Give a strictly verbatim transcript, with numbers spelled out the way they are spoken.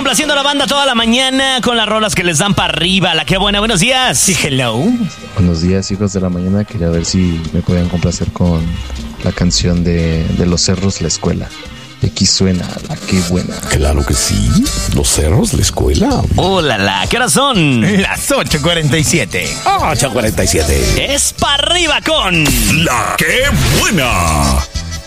complaciendo a la banda toda la mañana con las rolas que les dan para arriba. La que buena, buenos días. Sí, hello. Buenos días, hijos de la mañana. Quería ver si me podían complacer con la canción de, de Los Cerros, La Escuela. Aquí suena la que buena. Claro que sí. Los Cerros, La Escuela. ¡Hola, la! ¿Qué horas son? Las ocho cuarenta y siete. ocho cuarenta y siete. Es para arriba con La que buena.